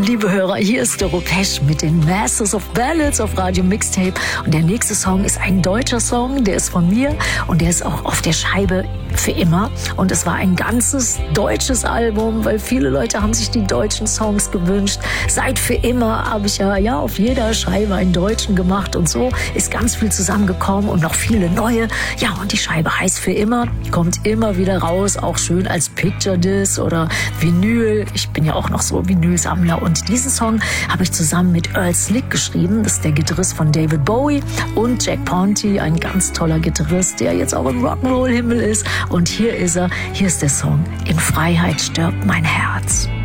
liebe Hörer, hier ist Doro Pesch mit den Masters of Ballads auf Radio Mixtape. Und der nächste Song ist ein deutscher Song, der ist von mir und der ist auch auf der Scheibe für immer. Und es war ein ganzes deutsches Album, weil viele Leute haben sich die deutschen Songs gewünscht. Seit für immer habe ich ja auf jeder Scheibe einen deutschen gemacht und so ist ganz viel zusammengekommen und noch viele neue. Ja, und die Scheibe heißt für immer, kommt immer wieder raus, auch schön als Picture Disc oder Vinyl. Ich bin ja auch noch so Vinylsammler und diesen Song habe ich zusammen mit Earl Slick geschrieben. Das ist der Gitarrist von David Bowie und Jack Ponty, ein ganz toller Gitarrist, der jetzt auch im Rock'n'Roll-Himmel ist. Und hier ist er, hier ist der Song In Freiheit stirbt mein Herz.